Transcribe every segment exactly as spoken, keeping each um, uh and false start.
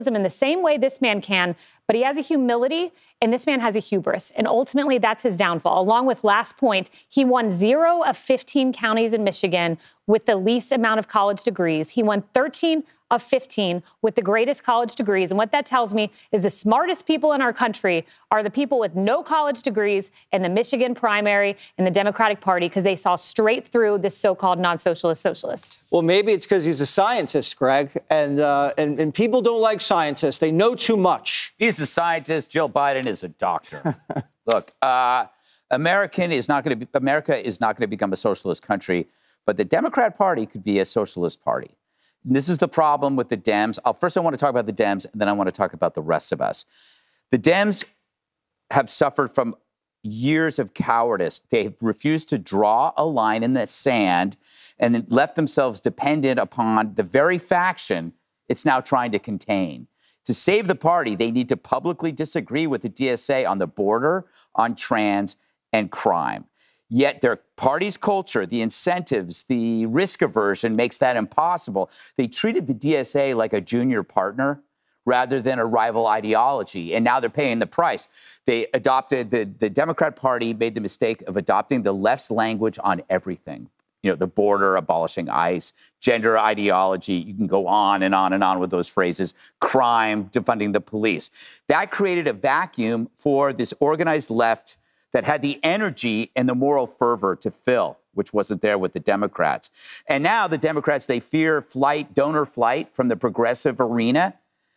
in the same way this man can, but he has a humility and this man has a hubris. And ultimately, that's his downfall. Along with last point, he won zero of fifteen counties in Michigan with the least amount of college degrees. He won thirteen of fifteen with the greatest college degrees. And what that tells me is the smartest people in our country are the people with no college degrees in the Michigan primary in the Democratic Party, because they saw straight through this so-called non-socialist socialist. Well, maybe it's because he's a scientist, Greg, and, uh, and and people don't like scientists. They know too much. He's a scientist. Joe Biden is a doctor. Look, uh, American is not going to be America is not going to become a socialist country, but the Democrat Party could be a socialist party. And this is the problem with the Dems. I'll, first, I want to talk about the Dems, and then I want to talk about the rest of us. The Dems have suffered from years of cowardice. They've refused to draw a line in the sand and left themselves dependent upon the very faction it's now trying to contain. To save the party, they need to publicly disagree with the D S A on the border, on trans, and crime. Yet their party's culture, the incentives, the risk aversion makes that impossible. They treated the D S A like a junior partner rather than a rival ideology, and now they're paying the price. They adopted, the, the Democrat Party made the mistake of adopting the left's language on everything. You know, the border, abolishing ICE, gender ideology, you can go on and on and on with those phrases, crime, defunding the police. That created a vacuum for this organized left that had the energy and the moral fervor to fill, which wasn't there with the Democrats. And now the Democrats, they fear flight, donor flight from the progressive arena.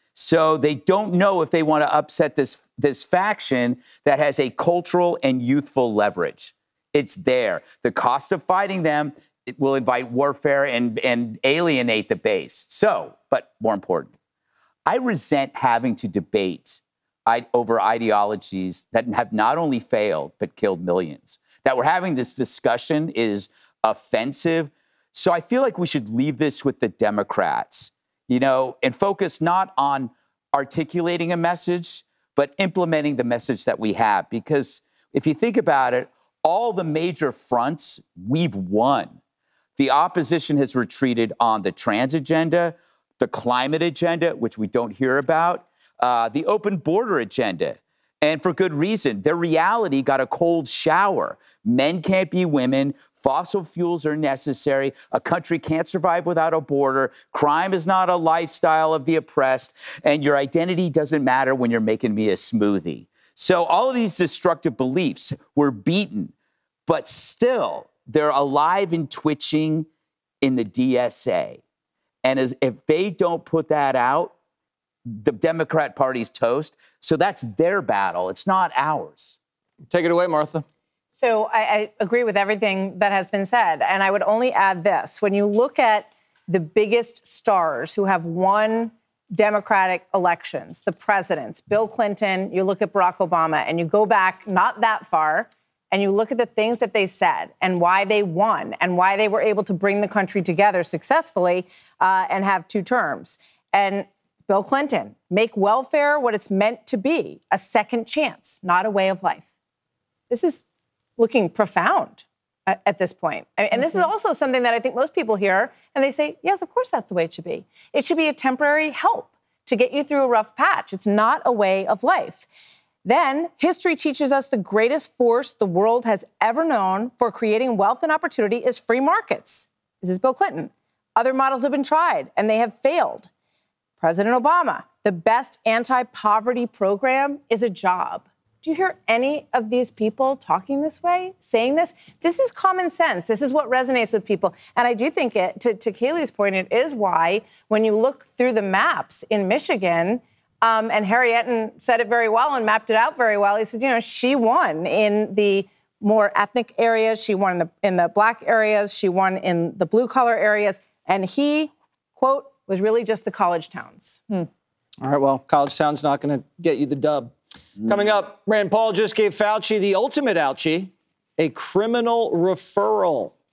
So they don't know if they want to upset this, this faction that has a cultural and youthful leverage. It's there. The cost of fighting them, it will invite warfare and, and alienate the base. So, but more important, I resent having to debate I, over ideologies that have not only failed, but killed millions. That we're having this discussion is offensive. So I feel like we should leave this with the Democrats, you know, and focus not on articulating a message, but implementing the message that we have. Because if you think about it, all the major fronts we've won. The opposition has retreated on the trans agenda, the climate agenda, which we don't hear about, uh, the open border agenda. And for good reason. Their reality got a cold shower. Men can't be women. Fossil fuels are necessary. A country can't survive without a border. Crime is not a lifestyle of the oppressed. And your identity doesn't matter when you're making me a smoothie. So all of these destructive beliefs were beaten, but still they're alive and twitching in the D S A. And as, if they don't put that out, the Democrat Party's toast. So that's their battle. It's not ours. Take it away, Martha. So I, I agree with everything that has been said. And I would only add this. When you look at the biggest stars who have won Democratic elections, the presidents, Bill Clinton, you look at Barack Obama, and you go back not that far, and you look at the things that they said and why they won and why they were able to bring the country together successfully uh, and have two terms. And Bill Clinton, make welfare what it's meant to be, a second chance, not a way of life. This is looking profound at, at this point. And mm-hmm. this is also something that I think most people hear, and they say, yes, of course, that's the way it should be. It should be a temporary help to get you through a rough patch. It's not a way of life. Then history teaches us the greatest force the world has ever known for creating wealth and opportunity is free markets. This is Bill Clinton. Other models have been tried, and they have failed. President Obama, the best anti-poverty program is a job. Do you hear any of these people talking this way, saying this? This is common sense. This is what resonates with people. And I do think it, to, to Kayleigh's point, it is why when you look through the maps in Michigan, um, and Harry Etten said it very well and mapped it out very well. He said, you know, she won in the more ethnic areas. She won in the, in the black areas. She won in the blue collar areas. And he, quote, was really just the college towns. Hmm. All right, well, college town's not going to get you the dub. Mm. Coming up, Rand Paul just gave Fauci the ultimate ouchie, a criminal referral.